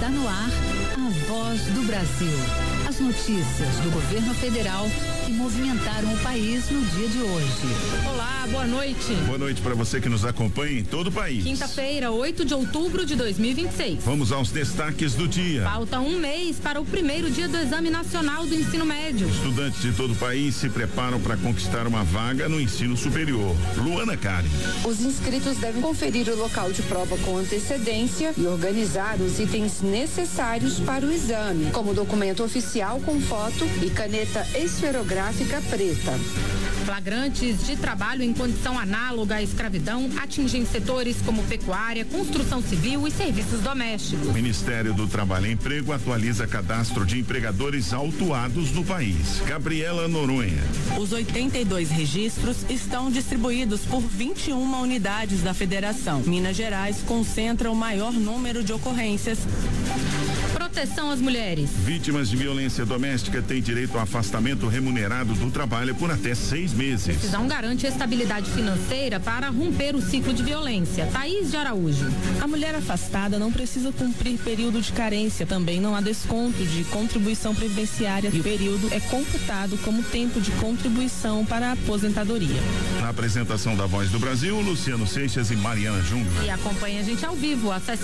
Está no ar a Voz do Brasil. As notícias do governo federal que movimentaram o país no dia de hoje. Olá, boa noite. Boa noite para você que nos acompanha em todo o país. Quinta-feira, 8 de outubro de 2026. Vamos aos destaques do dia. Falta um mês para o primeiro dia do Exame Nacional do Ensino Médio. Estudantes de todo o país se preparam para conquistar uma vaga no ensino superior. Luana Karen. Os inscritos devem conferir o local de prova com antecedência e organizar os itens necessários para o exame, como documento oficial com foto e caneta esferográfica preta. Flagrantes de trabalho em condição análoga à escravidão atingem setores como pecuária, construção civil e serviços domésticos. O Ministério do Trabalho e Emprego atualiza cadastro de empregadores autuados no país. Gabriela Noronha. Os 82 registros estão distribuídos por 21 unidades da federação. Minas Gerais concentra o maior número de ocorrências. Proteção às mulheres. Vítimas de violência doméstica têm direito ao afastamento remunerado do trabalho por até 6 meses. A decisão garante estabilidade financeira para romper o ciclo de violência. Thaís de Araújo. A mulher afastada não precisa cumprir período de carência. Também não há desconto de contribuição previdenciária e o período é computado como tempo de contribuição para a aposentadoria. Na apresentação da Voz do Brasil, Luciano Seixas e Mariana Júnior. E acompanhe a gente ao vivo. Acesse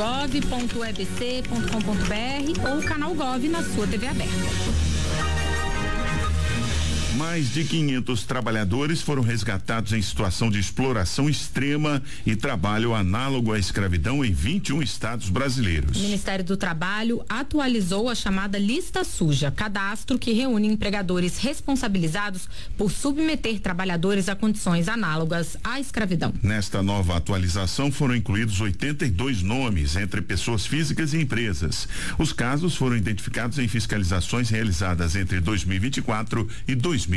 radiogov.ebc.com.br ou canal Gov na sua TV aberta. Mais de 500 trabalhadores foram resgatados em situação de exploração extrema e trabalho análogo à escravidão em 21 estados brasileiros. O Ministério do Trabalho atualizou a chamada lista suja, cadastro que reúne empregadores responsabilizados por submeter trabalhadores a condições análogas à escravidão. Nesta nova atualização foram incluídos 82 nomes entre pessoas físicas e empresas. Os casos foram identificados em fiscalizações realizadas entre 2024 e 2026.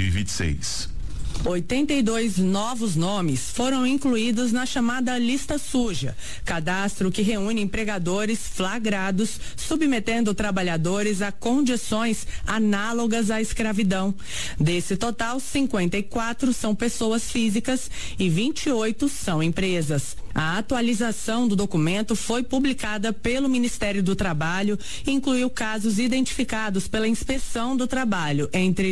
82 novos nomes foram incluídos na chamada lista suja, cadastro que reúne empregadores flagrados submetendo trabalhadores a condições análogas à escravidão. Desse total, 54 são pessoas físicas e 28 são empresas. A atualização do documento foi publicada pelo Ministério do Trabalho e incluiu casos identificados pela Inspeção do Trabalho entre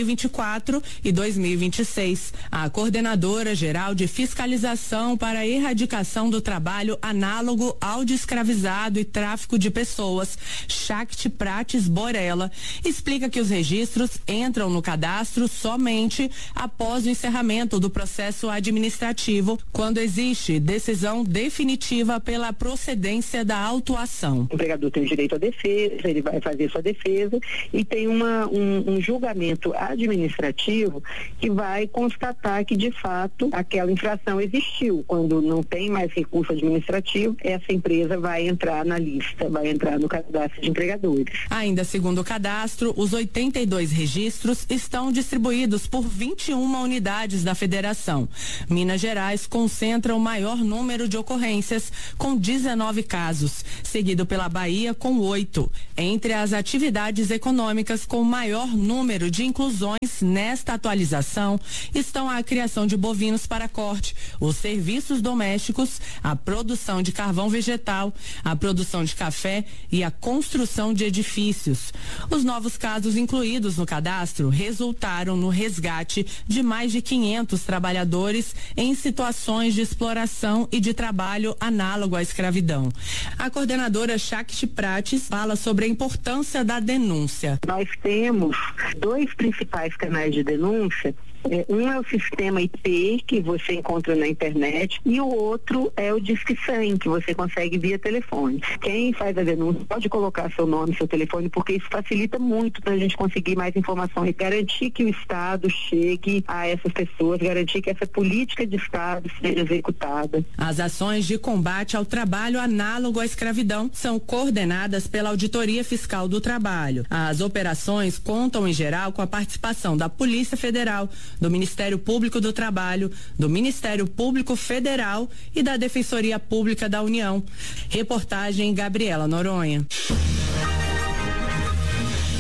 2024 e 2026. A coordenadora geral de fiscalização para a erradicação do trabalho análogo ao de escravizado e tráfico de pessoas, Shakti Prates Borella, explica que os registros entram no cadastro somente após o encerramento do processo administrativo, quando existe decisão definitiva pela procedência da autuação. O empregador tem o direito à defesa, ele vai fazer sua defesa e tem um julgamento administrativo que vai constatar que de fato aquela infração existiu. Quando não tem mais recurso administrativo, essa empresa vai entrar na lista, vai entrar no cadastro de empregadores. Ainda segundo o cadastro, os 82 registros estão distribuídos por 21 unidades da federação. Minas Gerais concentra o maior número de ocorrências, com 19 casos, seguido pela Bahia com 8. Entre as atividades econômicas com maior número de inclusões nesta atualização estão a criação de bovinos para corte, os serviços domésticos, a produção de carvão vegetal, a produção de café e a construção de edifícios. Os novos casos incluídos no cadastro resultaram no resgate de mais de 500 trabalhadores em situações de exploração e de trabalho análogo à escravidão. A coordenadora Shakti Prates fala sobre a importância da denúncia. Nós temos 2 principais canais de denúncia. Um é o sistema IP, que você encontra na internet, e o outro é o Disque 100, que você consegue via telefone. Quem faz a denúncia pode colocar seu nome, seu telefone, porque isso facilita muito para a gente conseguir mais informações, garantir que o Estado chegue a essas pessoas, garantir que essa política de Estado seja executada. As ações de combate ao trabalho análogo à escravidão são coordenadas pela Auditoria Fiscal do Trabalho. As operações contam, em geral, com a participação da Polícia Federal, do Ministério Público do Trabalho, do Ministério Público Federal e da Defensoria Pública da União. Reportagem Gabriela Noronha.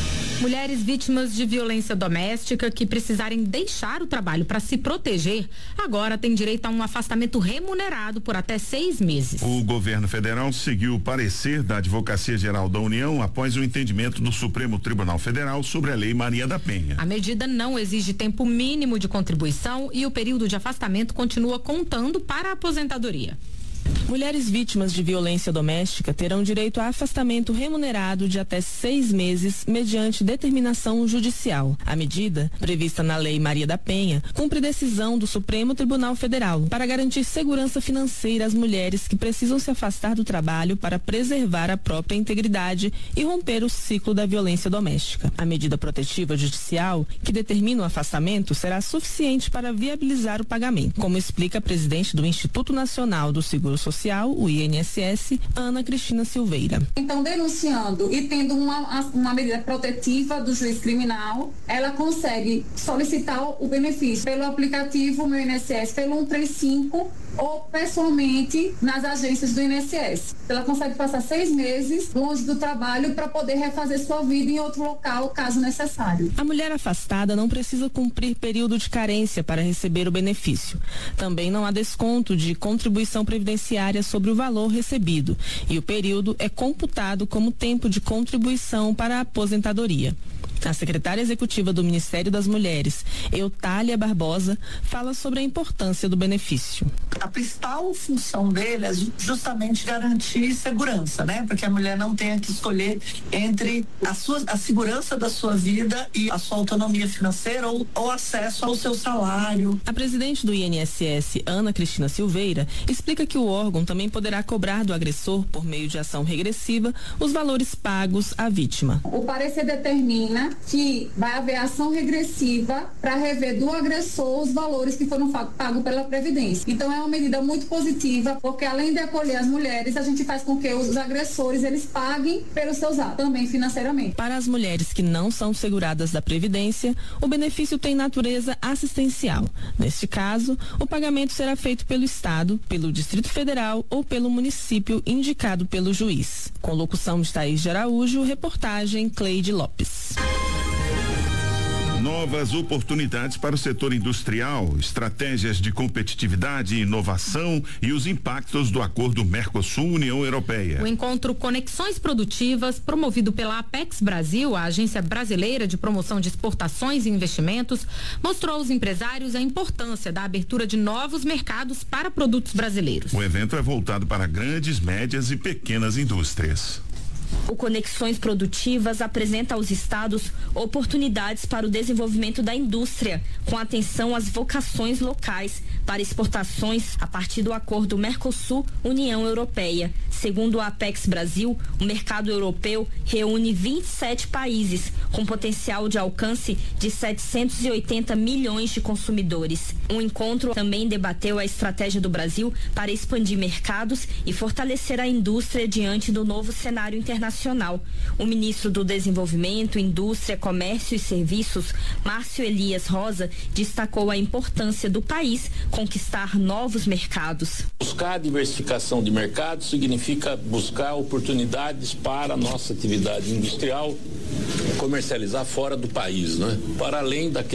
Mulheres vítimas de violência doméstica que precisarem deixar o trabalho para se proteger, agora têm direito a um afastamento remunerado por até 6 meses. O governo federal seguiu o parecer da Advocacia Geral da União após o entendimento do Supremo Tribunal Federal sobre a Lei Maria da Penha. A medida não exige tempo mínimo de contribuição e o período de afastamento continua contando para a aposentadoria. Mulheres vítimas de violência doméstica terão direito a afastamento remunerado de até 6 meses mediante determinação judicial. A medida, prevista na Lei Maria da Penha, cumpre decisão do Supremo Tribunal Federal para garantir segurança financeira às mulheres que precisam se afastar do trabalho para preservar a própria integridade e romper o ciclo da violência doméstica. A medida protetiva judicial, que determina o afastamento, será suficiente para viabilizar o pagamento, como explica a presidente do Instituto Nacional do Seguro Social, o INSS, Ana Cristina Silveira. Então, denunciando e tendo uma medida protetiva do juiz criminal, ela consegue solicitar o benefício pelo aplicativo Meu INSS, pelo 135 ou pessoalmente nas agências do INSS. Ela consegue passar 6 meses longe do trabalho para poder refazer sua vida em outro local, caso necessário. A mulher afastada não precisa cumprir período de carência para receber o benefício. Também não há desconto de contribuição previdenciária sobre o valor recebido e o período é computado como tempo de contribuição para a aposentadoria. A secretária executiva do Ministério das Mulheres, Eutália Barbosa, fala sobre a importância do benefício. A principal função dele é justamente garantir segurança, né? Porque a mulher não tenha que escolher entre a segurança da sua vida e a sua autonomia financeira ou acesso ao seu salário. A presidente do INSS, Ana Cristina Silveira, explica que o órgão também poderá cobrar do agressor, por meio de ação regressiva, os valores pagos à vítima. O parecer determina que vai haver ação regressiva para rever do agressor os valores que foram pagos pela Previdência. Então é uma medida muito positiva, porque além de acolher as mulheres, a gente faz com que os agressores eles paguem pelos seus atos, também financeiramente. Para as mulheres que não são seguradas da Previdência, o benefício tem natureza assistencial. Neste caso, o pagamento será feito pelo Estado, pelo Distrito Federal ou pelo município indicado pelo juiz. Com locução de Thaís de Araújo, reportagem Cleide Lopes. Novas oportunidades para o setor industrial, estratégias de competitividade e inovação e os impactos do acordo Mercosul-União Europeia. O encontro Conexões Produtivas, promovido pela Apex Brasil, a agência brasileira de promoção de exportações e investimentos, mostrou aos empresários a importância da abertura de novos mercados para produtos brasileiros. O evento é voltado para grandes, médias e pequenas indústrias. O Conexões Produtivas apresenta aos estados oportunidades para o desenvolvimento da indústria, com atenção às vocações locais para exportações a partir do acordo Mercosul-União Europeia. Segundo a Apex Brasil, o mercado europeu reúne 27 países, com potencial de alcance de 780 milhões de consumidores. O encontro também debateu a estratégia do Brasil para expandir mercados e fortalecer a indústria diante do novo cenário internacional. O ministro do Desenvolvimento, Indústria, Comércio e Serviços, Márcio Elias Rosa, destacou a importância do país conquistar novos mercados. Buscar a diversificação de mercados significa buscar oportunidades para a nossa atividade industrial comercializar fora do país, né? Para além da